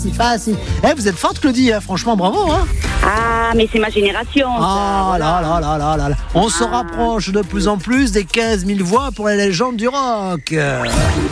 facile. Vous êtes forte, Claudie, hein, franchement, bravo. Hein. Ah, mais c'est ma génération. Ah là. On se rapproche de plus en plus des 15 000 voix pour les légendes du rock.